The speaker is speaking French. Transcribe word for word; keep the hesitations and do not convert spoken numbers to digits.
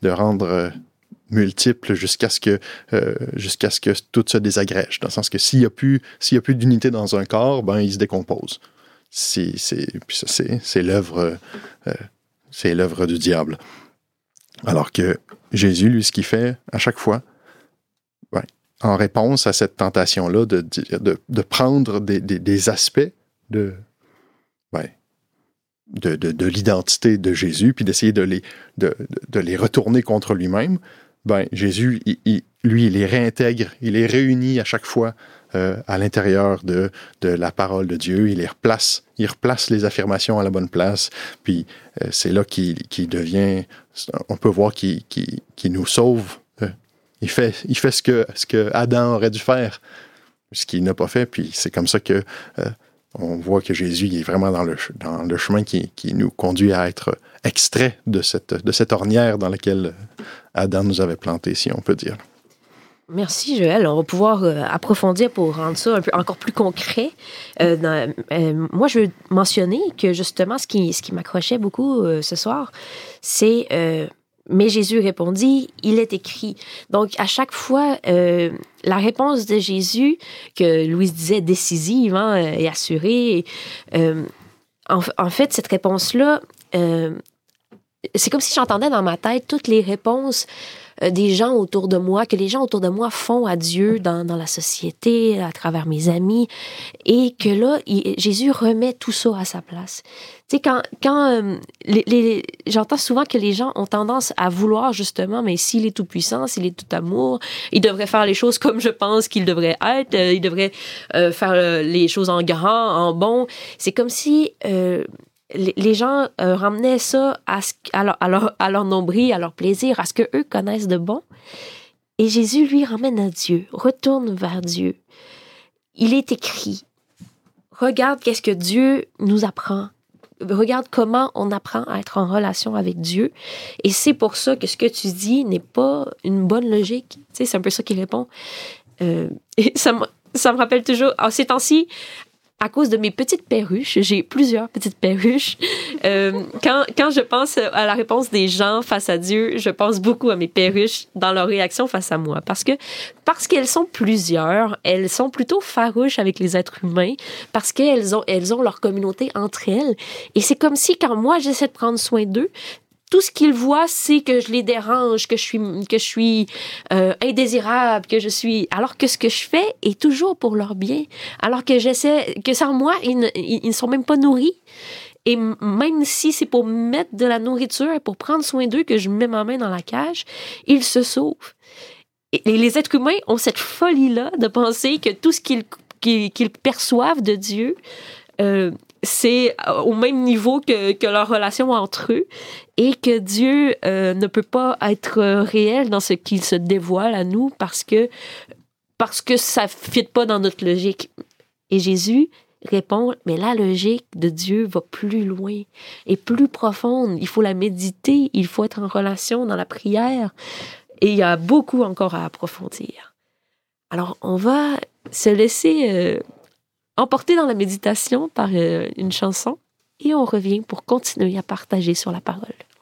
de rendre euh, multiples jusqu'à ce que euh, jusqu'à ce que tout se désagrège. Dans le sens que s'il n'y a plus, s'il y a plus d'unité dans un corps, ben il se décompose. C'est, c'est, puis ça, c'est, c'est l'œuvre, euh, c'est l'œuvre du diable. Alors que Jésus, lui, ce qu'il fait à chaque fois, ouais, en réponse à cette tentation-là de, de, de prendre des, des, des aspects de, ouais, de, de, de l'identité de Jésus, puis d'essayer de les, de, de les retourner contre lui-même, ben, Jésus, il, il, lui, il les réintègre, il les réunit à chaque fois euh, à l'intérieur de, de la parole de Dieu, il les replace, il replace les affirmations à la bonne place, puis euh, c'est là qu'il, qu'il devient, on peut voir qu'il, qu'il, qu'il nous sauve. Euh, il fait, il fait ce que, ce que Adam aurait dû faire, ce qu'il n'a pas fait, puis c'est comme ça que euh, on voit que Jésus il est vraiment dans le, dans le chemin qui, qui nous conduit à être extrait de cette, de cette ornière dans laquelle Adam nous avait planté, si on peut dire. Merci, Joël. On va pouvoir euh, approfondir pour rendre ça un peu encore plus concret. Euh, dans, euh, moi, je veux mentionner que justement, ce qui, ce qui m'accrochait beaucoup euh, ce soir, c'est euh, « Mais Jésus répondit, il est écrit ». Donc, à chaque fois, euh, la réponse de Jésus, que Louise disait décisive hein, et assurée, euh, en, en fait, cette réponse-là, euh, c'est comme si j'entendais dans ma tête toutes les réponses des gens autour de moi, que les gens autour de moi font à Dieu dans, dans la société, à travers mes amis, et que là, il, Jésus remet tout ça à sa place. Tu sais, quand, quand euh, les, les, j'entends souvent que les gens ont tendance à vouloir justement, mais s'il est tout puissant, s'il est tout amour, il devrait faire les choses comme je pense qu'il devrait être, euh, il devrait euh, faire euh, les choses en grand, en bon. C'est comme si... Euh, les gens euh, ramenaient ça à, ce, à, leur, à, leur, à leur nombril, à leur plaisir, à ce qu'eux connaissent de bon. Et Jésus, lui, ramène à Dieu, retourne vers Dieu. Il est écrit, regarde qu'est-ce que Dieu nous apprend. Regarde comment on apprend à être en relation avec Dieu. Et c'est pour ça que ce que tu dis n'est pas une bonne logique. Tu sais, c'est un peu ça qu'il répond. Euh, et ça, me, ça me rappelle toujours, en ces temps-ci, à cause de mes petites perruches, j'ai plusieurs petites perruches. Euh, quand, quand je pense à la réponse des gens face à Dieu, je pense beaucoup à mes perruches dans leur réaction face à moi. Parce que parce qu'elles sont plusieurs, elles sont plutôt farouches avec les êtres humains, parce qu'elles ont, elles ont leur communauté entre elles. Et c'est comme si quand moi, j'essaie de prendre soin d'eux, tout ce qu'ils voient, c'est que je les dérange, que je suis, que je suis euh, indésirable, que je suis... Alors que ce que je fais est toujours pour leur bien. Alors que j'essaie... Que sans moi, ils ne, ils ne sont même pas nourris. Et même si c'est pour mettre de la nourriture et pour prendre soin d'eux que je mets ma main dans la cage, ils se sauvent. Et les êtres humains ont cette folie-là de penser que tout ce qu'ils, qu'ils, qu'ils perçoivent de Dieu... Euh, c'est au même niveau que, que leur relation entre eux et que Dieu euh, ne peut pas être réel dans ce qu'il se dévoile à nous parce que, parce que ça ne fit pas dans notre logique. Et Jésus répond, mais la logique de Dieu va plus loin et plus profonde. Il faut la méditer, il faut être en relation dans la prière et il y a beaucoup encore à approfondir. Alors, on va se laisser... Euh, emporté dans la méditation par euh, une chanson et on revient pour continuer à partager sur la parole.